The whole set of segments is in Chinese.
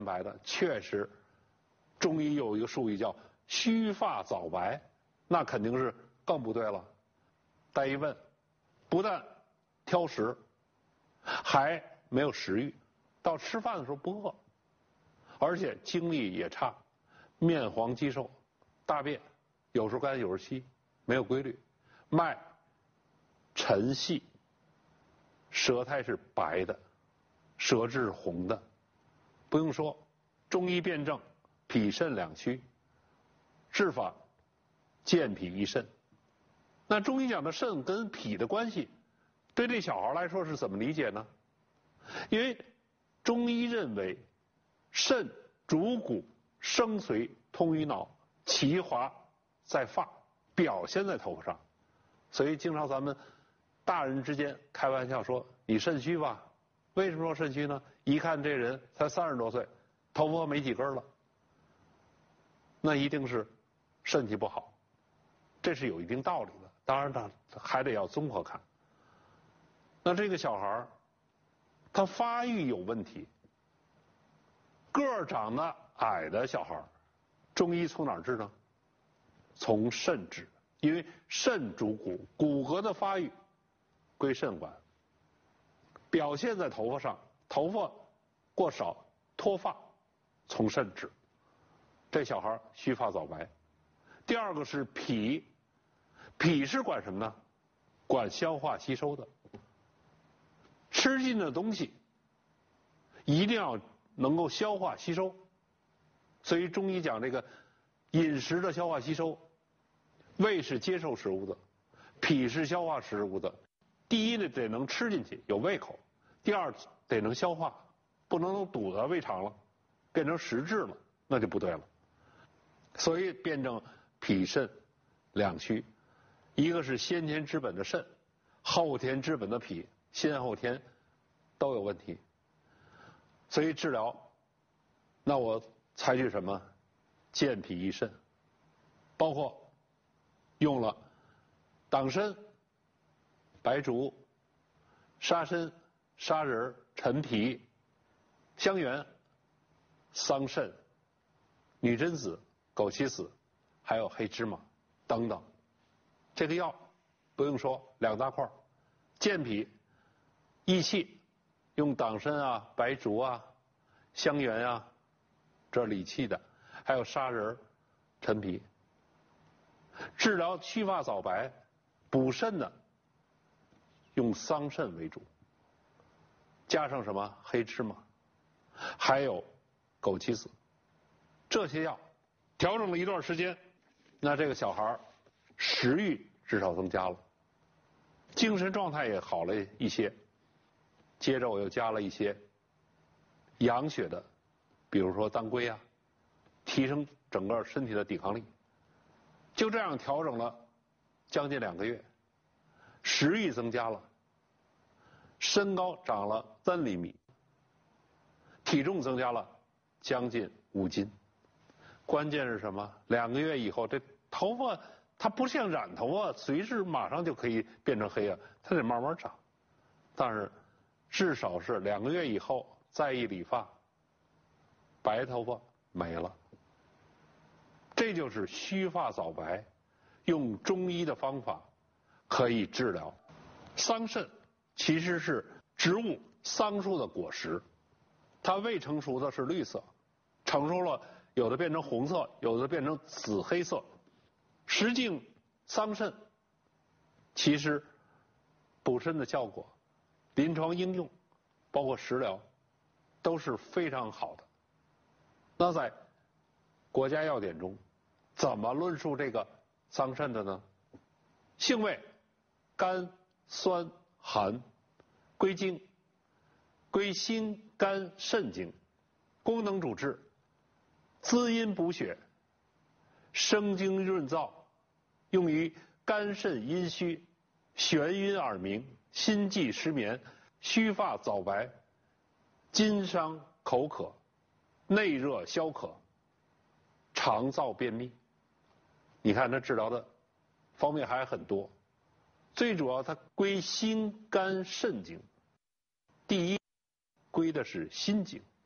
白的，确实，中医有一个术语叫须发早白，那肯定是更不对了。再一问，不但挑食，还没有食欲，到吃饭的时候不饿，而且精力也差，面黄肌瘦，大便有时候干有时候稀，没有规律，脉沉细，舌苔是白的，舌质是红的。不用说，中医辨证脾肾两虚，治法健脾益肾。那中医讲的肾跟脾的关系，对这小孩来说是怎么理解呢？因为中医认为肾主骨，生髓通于脑，其华在发，表现在头发上。所以经常咱们大人之间开玩笑说你肾虚吧。为什么说肾虚呢？一看这人才30多岁，头发没几根了，那一定是身体不好，这是有一定道理的。当然呢，还得要综合看。那这个小孩他发育有问题，个儿长得矮的小孩，中医从哪儿治呢？从肾治，因为肾主骨，骨骼的发育归肾管，表现在头发上，头发过少脱发，从肾治。这小孩须发早白。第二个是脾，脾是管什么呢？管消化吸收的。吃进的东西一定要能够消化吸收，所以中医讲这个饮食的消化吸收，胃是接受食物的，脾是消化食物的。第一呢，得能吃进去，有胃口；第二，得能消化，不能堵在胃肠了，变成实质了，那就不对了。所以辩证脾肾两虚，一个是先天之本的肾，后天之本的脾，先后天都有问题。所以治疗，那我采取什么？健脾益肾，包括用了党参、白术、沙参、砂仁、陈皮、香橼、桑葚、女贞子、枸杞子，还有黑芝麻等等。这个药不用说，2大块，健脾益气，用党参啊、白术啊、香橼啊，这理气的，还有砂仁、陈皮。治疗须发早白、补肾的，用桑葚为主，加上什么黑芝麻，还有枸杞子，这些药调整了一段时间，那这个小孩食欲至少增加了，精神状态也好了一些。接着我又加了一些养血的，比如说当归啊，提升整个身体的抵抗力。就这样调整了将近2个月，食欲增加了，身高长了3厘米，体重增加了将近5斤。关键是什么？2个月以后，这头发它不像染头发，随时马上就可以变成黑啊，它得慢慢长。但是至少是2个月以后再一理发，白头发没了。这就是须发早白，用中医的方法可以治疗。桑葚其实是植物桑树的果实，它未成熟的是绿色，成熟了有的变成红色，有的变成紫黑色。实际桑葚其实补肾的效果，临床应用包括食疗都是非常好的。那在国家药典中怎么论述这个桑葚的呢？性味甘酸寒，归经归心肝肾经，功能主治滋阴补血，生津润燥，用于肝肾阴虚、眩晕耳鸣、心悸失眠、须发早白、津伤口渴、内热消渴、肠燥便秘。你看它治疗的方面还很多，最主要它归心肝肾经。第一归的是心经，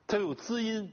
它有滋阴